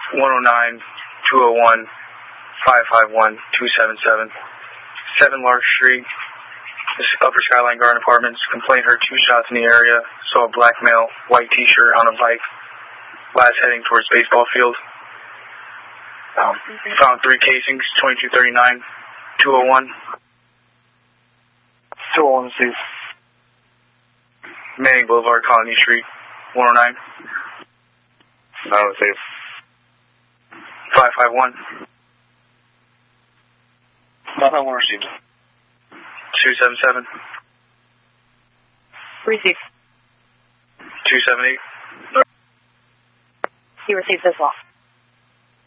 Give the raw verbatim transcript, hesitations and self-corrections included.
one oh nine, two oh one, five five one, two seven seven. seven Lark Street, Upper Skyline Garden Apartments. Complainant heard two shots in the area. Saw a black male, white t-shirt on a bike. Last heading towards baseball field. Um, found three casings, twenty-two thirty-nine, two oh one. two oh one, Steve. Manning Boulevard, Colony Street, one oh nine. nine oh, Steve. five five one. five five one received. two seven seven. Received. two seven eight. He received as well.